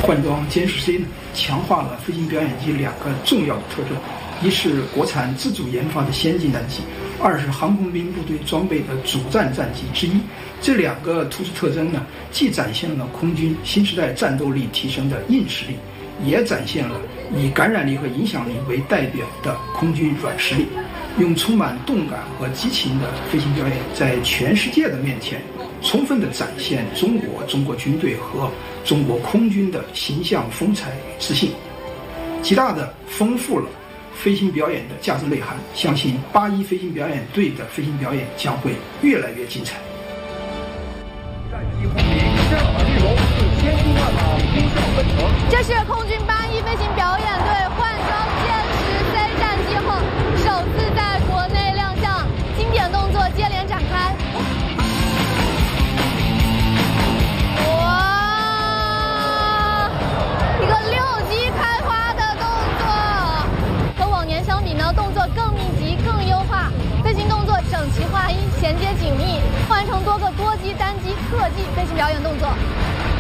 换装歼10C呢，强化了飞行表演机两个重要的特征：一是国产自主研发的先进战机，二是航空兵部队装备的主战战机之一。这两个突出特征呢，既展现了空军新时代战斗力提升的硬实力，也展现了以感染力和影响力为代表的空军软实力。用充满动感和激情的飞行表演，在全世界的面前，充分地展现中国军队和中国空军的形象风采与自信，极大地丰富了飞行表演的价值内涵。相信81飞行表演队的飞行表演将会越来越精彩。 这是空军81飞行表演队换装歼10C战机后首次在国内亮相，经典动作接连展开。哇，一个6级开花的动作，和往年相比呢，动作更密集、更优化，飞行动作整齐划一、衔接紧密，换成多个多机、单机、特技飞行表演动作。